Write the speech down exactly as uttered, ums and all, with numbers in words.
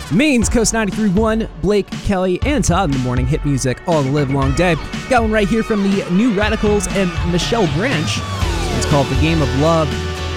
Maine's Coast ninety-three point one, Blake, Kelly, and Todd in the morning. Hit music all the live long day. Got one right here from the New Radicals and Michelle Branch. It's called The Game of Love.